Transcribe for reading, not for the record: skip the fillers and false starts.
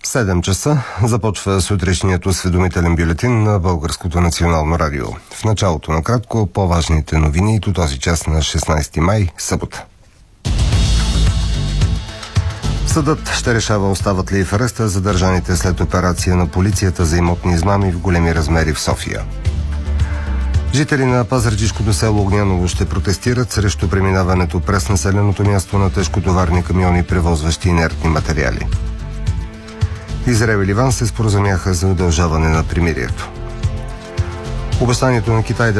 7 часа започва сутрешният осведомителен бюлетин на Българското национално радио. В началото на кратко по-важните новини до този час на 16 май, събота. Съдът ще решава остават ли в ареста задържаните след операция на полицията за имотни измами в големи размери в София. Жители на пазарджишкото село Огняново ще протестират срещу преминаването през населеното място на тежкотоварни камиони, превозващи инертни материали. Израел и Ливан се споразумяха за удължаване на примирието. Обещанието на Китай да